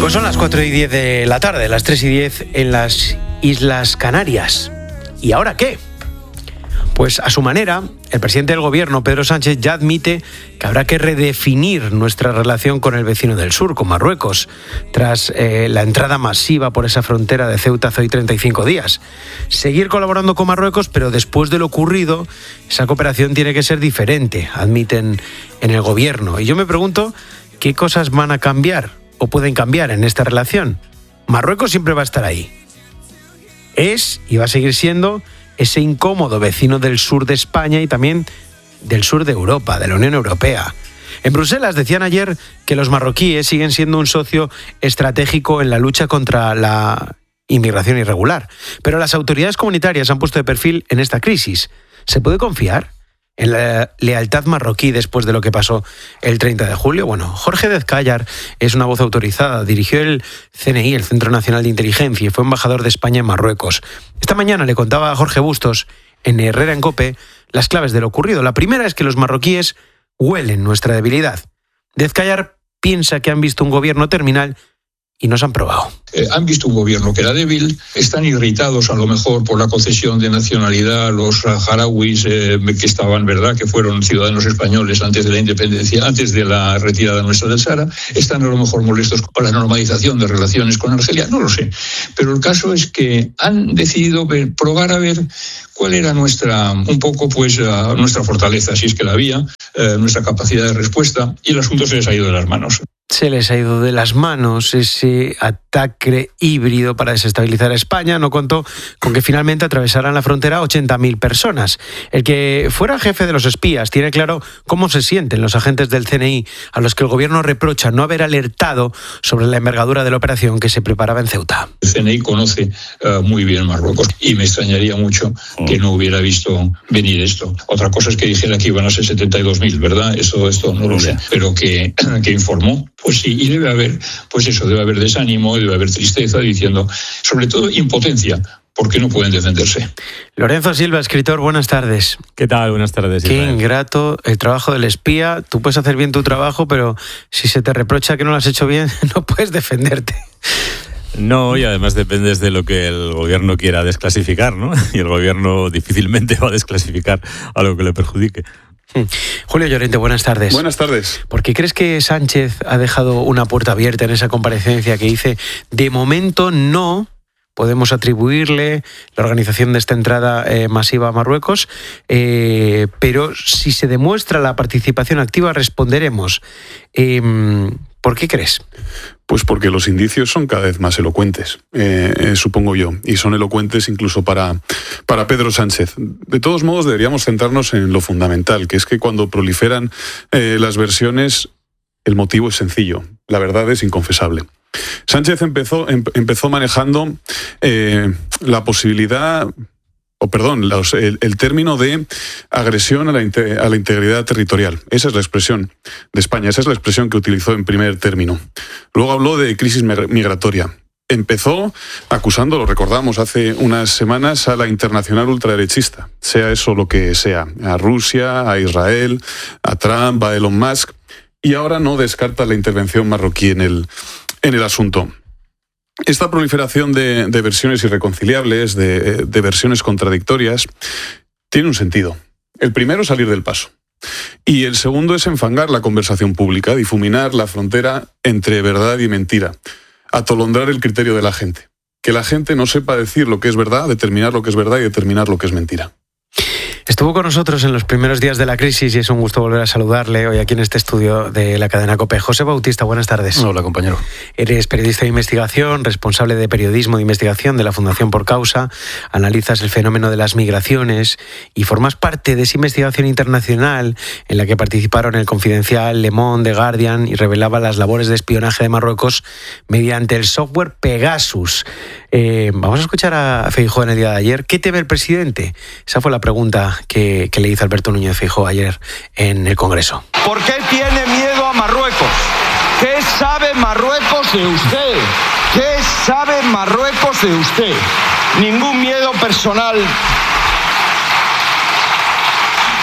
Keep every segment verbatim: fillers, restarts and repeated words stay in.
Pues son las cuatro y diez de la tarde, las tres y diez en las Islas Canarias. ¿Y ahora qué? Pues a su manera, el presidente del gobierno, Pedro Sánchez, ya admite que habrá que redefinir nuestra relación con el vecino del sur, con Marruecos, tras eh, la entrada masiva por esa frontera de Ceuta hace hoy treinta y cinco días. Seguir colaborando con Marruecos, pero después de lo ocurrido, esa cooperación tiene que ser diferente, admiten en el gobierno. Y yo me pregunto, ¿qué cosas van a cambiar o pueden cambiar en esta relación? Marruecos siempre va a estar ahí. Es y va a seguir siendo ese incómodo vecino del sur de España y también del sur de Europa, de la Unión Europea. En Bruselas decían ayer que los marroquíes siguen siendo un socio estratégico en la lucha contra la inmigración irregular. Pero las autoridades comunitarias han puesto de perfil en esta crisis. ¿Se puede confiar en la lealtad marroquí después de lo que pasó el treinta de julio? Bueno, Jorge Dezcayar es una voz autorizada, dirigió el C N I, el Centro Nacional de Inteligencia, y fue embajador de España en Marruecos. Esta mañana le contaba a Jorge Bustos, en Herrera en COPE, las claves de lo ocurrido. La primera es que los marroquíes huelen nuestra debilidad. Dezcayar piensa que han visto un gobierno terminal y nos han probado. Eh, han visto un gobierno que era débil, están irritados a lo mejor por la concesión de nacionalidad a los saharauis eh, que estaban, ¿verdad?, que fueron ciudadanos españoles antes de la independencia, antes de la retirada nuestra del Sahara. Están a lo mejor molestos con la normalización de relaciones con Argelia, no lo sé. Pero el caso es que han decidido ver, probar a ver cuál era nuestra, un poco pues uh, nuestra fortaleza, si es que la había, uh, nuestra capacidad de respuesta, y el asunto se les ha ido de las manos. Se les ha ido de las manos ese ataque híbrido para desestabilizar a España. No contó con que finalmente atravesaran la frontera ochenta mil personas. El que fuera jefe de los espías tiene claro cómo se sienten los agentes del C N I, a los que el gobierno reprocha no haber alertado sobre la envergadura de la operación que se preparaba en Ceuta. El C N I conoce uh, muy bien Marruecos y me extrañaría mucho que no hubiera visto venir esto. Otra cosa es que dijera que iban a ser setenta y dos mil, ¿verdad? Esto, esto no lo sé. Pero que, que informó. Pues sí, y debe haber, pues eso, debe haber desánimo, debe haber tristeza, diciendo, sobre todo impotencia, porque no pueden defenderse. Lorenzo Silva, escritor, buenas tardes. ¿Qué tal? Buenas tardes. Qué Israel. Ingrato el trabajo del espía. Tú puedes hacer bien tu trabajo, pero si se te reprocha que no lo has hecho bien, no puedes defenderte. No, y además dependes de lo que el gobierno quiera desclasificar, ¿no? Y el gobierno difícilmente va a desclasificar algo que le perjudique. Julio Llorente, buenas tardes. Buenas tardes. ¿Por qué crees que Sánchez ha dejado una puerta abierta en esa comparecencia que dice, de momento no podemos atribuirle la organización de esta entrada eh, masiva a Marruecos, eh, pero si se demuestra la participación activa responderemos? Eh, ¿Por qué crees? Pues porque los indicios son cada vez más elocuentes, eh, eh, supongo yo, y son elocuentes incluso para, para Pedro Sánchez. De todos modos, deberíamos centrarnos en lo fundamental, que es que cuando proliferan eh, las versiones, el motivo es sencillo, la verdad es inconfesable. Sánchez empezó, em, empezó manejando eh, la posibilidad... o perdón, los, el, el término de agresión a la, a la integridad territorial. Esa es la expresión de España, esa es la expresión que utilizó en primer término. Luego habló de crisis migratoria. Empezó acusando, lo recordamos hace unas semanas, a la internacional ultraderechista, sea eso lo que sea, a Rusia, a Israel, a Trump, a Elon Musk, y ahora no descarta la intervención marroquí en el, en el asunto. Esta proliferación de, de versiones irreconciliables, de, de versiones contradictorias, tiene un sentido. El primero es salir del paso. Y el segundo es enfangar la conversación pública, difuminar la frontera entre verdad y mentira, atolondrar el criterio de la gente. Que la gente no sepa decir lo que es verdad, determinar lo que es verdad y determinar lo que es mentira. Estuvo con nosotros en los primeros días de la crisis y es un gusto volver a saludarle hoy aquí en este estudio de la cadena COPE. José Bautista, buenas tardes. Hola, compañero. Eres periodista de investigación, responsable de periodismo de investigación de la Fundación Por Causa, analizas el fenómeno de las migraciones y formas parte de esa investigación internacional en la que participaron el Confidencial, Le Monde, The Guardian y revelaba las labores de espionaje de Marruecos mediante el software Pegasus. Eh, vamos a escuchar a Feijóo en el día de ayer. ¿Qué teme el presidente? Esa fue la pregunta Que, que le hizo Alberto Núñez Feijóo ayer en el Congreso. ¿Por qué tiene miedo a Marruecos? ¿Qué sabe Marruecos de usted? ¿Qué sabe Marruecos de usted? Ningún miedo personal.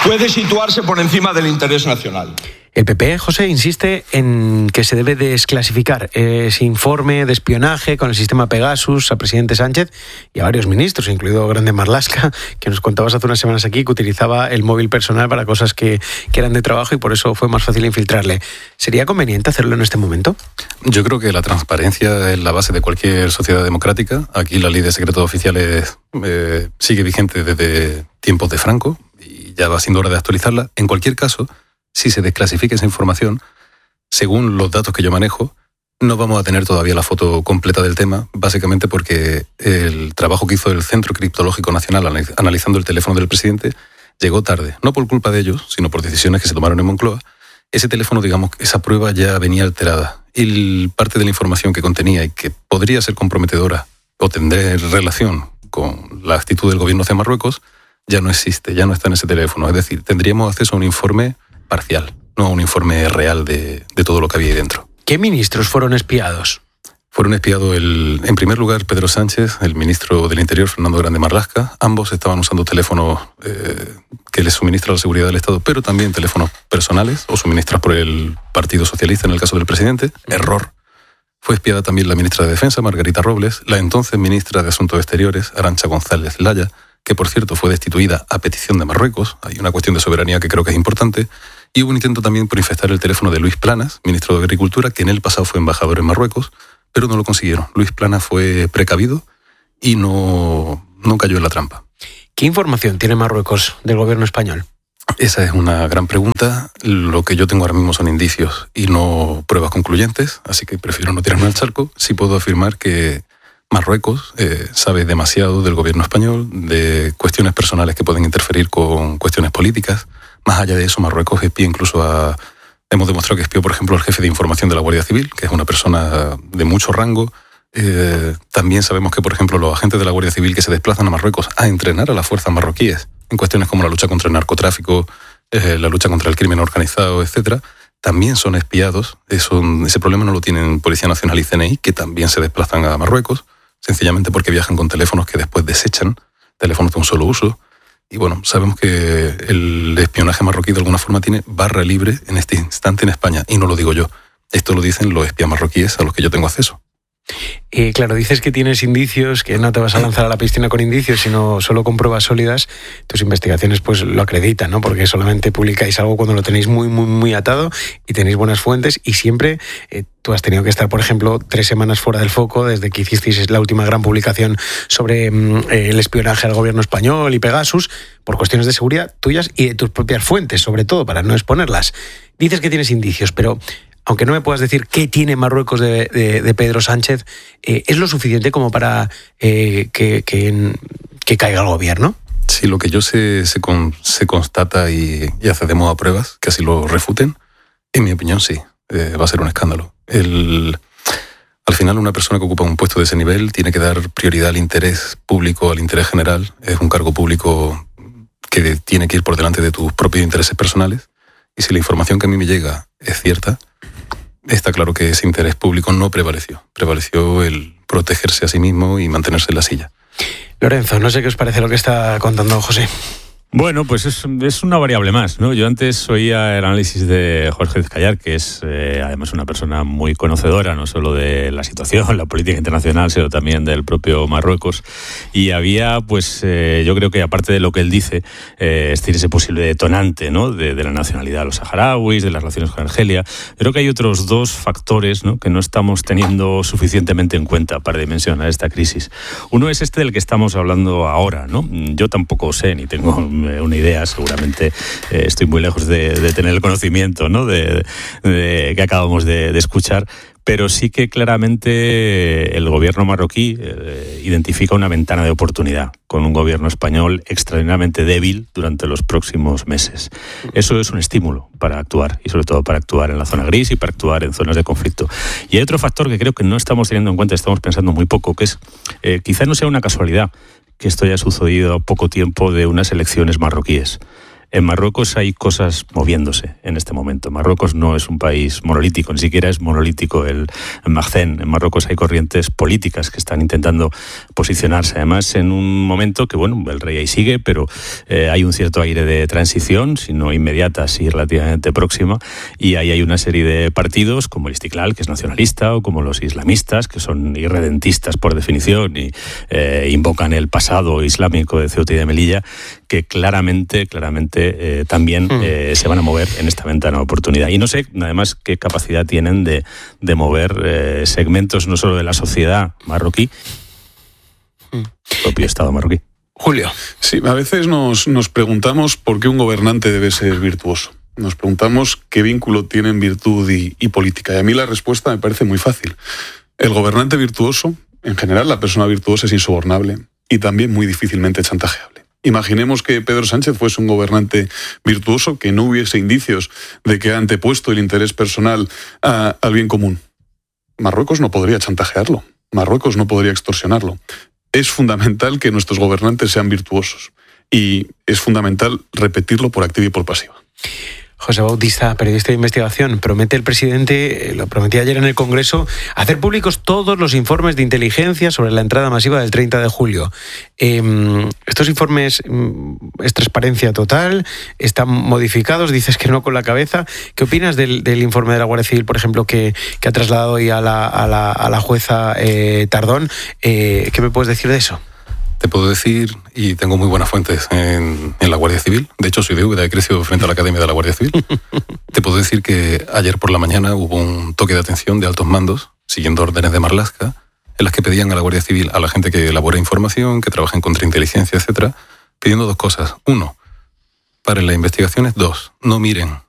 puede situarse por encima del interés nacional. El P P, José, insiste en que se debe desclasificar ese informe de espionaje con el sistema Pegasus al presidente Sánchez y a varios ministros, incluido Grande Marlaska, que nos contabas hace unas semanas aquí que utilizaba el móvil personal para cosas que, que eran de trabajo y por eso fue más fácil infiltrarle. ¿Sería conveniente hacerlo en este momento? Yo creo que la transparencia es la base de cualquier sociedad democrática. Aquí la ley de secretos oficiales eh, sigue vigente desde tiempos de Franco y ya va siendo hora de actualizarla. En cualquier caso, si se desclasifica esa información, según los datos que yo manejo, no vamos a tener todavía la foto completa del tema, básicamente porque el trabajo que hizo el Centro Criptológico Nacional analizando el teléfono del presidente llegó tarde, no por culpa de ellos, sino por decisiones que se tomaron en Moncloa. Ese teléfono, digamos, esa prueba ya venía alterada y parte de la información que contenía y que podría ser comprometedora o tendría relación con la actitud del gobierno hacia Marruecos ya no existe, ya no está en ese teléfono. Es decir, tendríamos acceso a un informe parcial, no un informe real de, de todo lo que había ahí dentro. ¿Qué ministros fueron espiados? Fueron espiados, el, en primer lugar, Pedro Sánchez, el ministro del Interior, Fernando Grande Marlaska. Ambos estaban usando teléfonos eh, que les suministra la seguridad del Estado, pero también teléfonos personales o suministrados por el Partido Socialista en el caso del presidente. Error. Fue espiada también la ministra de Defensa, Margarita Robles, la entonces ministra de Asuntos Exteriores, Arantxa González Laya, que por cierto fue destituida a petición de Marruecos. Hay una cuestión de soberanía que creo que es importante. Y hubo un intento también por infectar el teléfono de Luis Planas, ministro de Agricultura, que en el pasado fue embajador en Marruecos, pero no lo consiguieron. Luis Planas fue precavido y no, no cayó en la trampa. ¿Qué información tiene Marruecos del gobierno español? Esa es una gran pregunta. Lo que yo tengo ahora mismo son indicios y no pruebas concluyentes, así que prefiero no tirarme al charco. Sí puedo afirmar que Marruecos eh, sabe demasiado del gobierno español, de cuestiones personales que pueden interferir con cuestiones políticas. Más allá de eso, Marruecos espía incluso a... Hemos demostrado que espió, por ejemplo, al jefe de información de la Guardia Civil, que es una persona de mucho rango. Eh, también sabemos que, por ejemplo, los agentes de la Guardia Civil que se desplazan a Marruecos a entrenar a las fuerzas marroquíes en cuestiones como la lucha contra el narcotráfico, eh, la lucha contra el crimen organizado, etcétera, también son espiados. Eso, ese problema no lo tienen Policía Nacional y C N I, que también se desplazan a Marruecos, sencillamente porque viajan con teléfonos que después desechan, teléfonos de un solo uso. Y bueno, sabemos que el espionaje marroquí de alguna forma tiene barra libre en este instante en España, y no lo digo yo. Esto lo dicen los espías marroquíes a los que yo tengo acceso. Eh, claro, dices que tienes indicios, que no te vas a lanzar a la piscina con indicios, sino solo con pruebas sólidas. Tus investigaciones pues lo acreditan, ¿no? Porque solamente publicáis algo cuando lo tenéis muy, muy, muy atado y tenéis buenas fuentes, y siempre eh, tú has tenido que estar, por ejemplo, tres semanas fuera del foco desde que hicisteis la última gran publicación sobre eh, el espionaje al gobierno español y Pegasus, por cuestiones de seguridad tuyas y de tus propias fuentes, sobre todo, para no exponerlas. Dices que tienes indicios, pero aunque no me puedas decir qué tiene Marruecos de, de, de Pedro Sánchez, eh, ¿es lo suficiente como para eh, que, que, que caiga el gobierno? Sí, lo que yo sé se, con, se constata y, y accedemos a pruebas que así lo refuten. En mi opinión, sí, eh, va a ser un escándalo. El, al final, una persona que ocupa un puesto de ese nivel tiene que dar prioridad al interés público, al interés general. Es un cargo público que tiene que ir por delante de tus propios intereses personales. Y si la información que a mí me llega es cierta, está claro que ese interés público no prevaleció. Prevaleció el protegerse a sí mismo y mantenerse en la silla. Lorenzo, no sé qué os parece lo que está contando José. Bueno, pues es, es una variable más, ¿no? Yo antes oía el análisis de Jorge Ezcayar, que es eh, además una persona muy conocedora, no solo de la situación, la política internacional, sino también del propio Marruecos. Y había, pues, eh, yo creo que aparte de lo que él dice, eh, es decir, ese posible detonante, ¿no? De, de la nacionalidad de los saharauis, de las relaciones con Argelia. Creo que hay otros dos factores, ¿no? Que no estamos teniendo suficientemente en cuenta para dimensionar esta crisis. Uno es este del que estamos hablando ahora, ¿no? Yo tampoco sé, ni tengo una idea, seguramente eh, estoy muy lejos de, de tener el conocimiento, ¿no? de, de, que acabamos de, de escuchar, pero sí que claramente el gobierno marroquí eh, identifica una ventana de oportunidad con un gobierno español extraordinariamente débil durante los próximos meses. Eso es un estímulo para actuar, y sobre todo para actuar en la zona gris y para actuar en zonas de conflicto. Y hay otro factor que creo que no estamos teniendo en cuenta, estamos pensando muy poco, que es, eh, quizá no sea una casualidad que esto haya sucedido a poco tiempo de unas elecciones marroquíes. En Marruecos hay cosas moviéndose en este momento. Marruecos no es un país monolítico, ni siquiera es monolítico el Maghzen. En Marruecos hay corrientes políticas que están intentando posicionarse, además en un momento que, bueno, el rey ahí sigue, pero eh, hay un cierto aire de transición, si no inmediata, sí relativamente próxima, y ahí hay una serie de partidos como el Istiklal, que es nacionalista, o como los islamistas, que son irredentistas por definición y eh, invocan el pasado islámico de Ceuta y de Melilla, que claramente, claramente eh, también eh, se van a mover en esta ventana de oportunidad. Y no sé, además, qué capacidad tienen de, de mover eh, segmentos no solo de la sociedad marroquí, el propio Estado marroquí. Julio. Sí, a veces nos, nos preguntamos por qué un gobernante debe ser virtuoso. Nos preguntamos qué vínculo tienen virtud y, y política. Y a mí la respuesta me parece muy fácil. El gobernante virtuoso, en general la persona virtuosa es insobornable y también muy difícilmente chantajeable. Imaginemos que Pedro Sánchez fuese un gobernante virtuoso, que no hubiese indicios de que ha antepuesto el interés personal a, al bien común. Marruecos no podría chantajearlo, Marruecos no podría extorsionarlo. Es fundamental que nuestros gobernantes sean virtuosos y es fundamental repetirlo por activa y por pasiva. José Bautista, periodista de investigación, promete el presidente, lo prometía ayer en el Congreso, hacer públicos todos los informes de inteligencia sobre la entrada masiva del treinta de julio. Eh, estos informes es transparencia total, están modificados, dices que no con la cabeza. ¿Qué opinas del, del informe de la Guardia Civil, por ejemplo, que, que ha trasladado hoy a la, a la, a la jueza eh, Tardón? Eh, ¿Qué me puedes decir de eso? Te puedo decir, y tengo muy buenas fuentes en, en la Guardia Civil, de hecho soy de Úbeda, he crecido frente a la Academia de la Guardia Civil. Te puedo decir que ayer por la mañana hubo un toque de atención de altos mandos, siguiendo órdenes de Marlaska, en las que pedían a la Guardia Civil, a la gente que elabora información, que trabaja en contrainteligencia, etcétera, pidiendo dos cosas. Uno, paren las investigaciones. Dos, no miren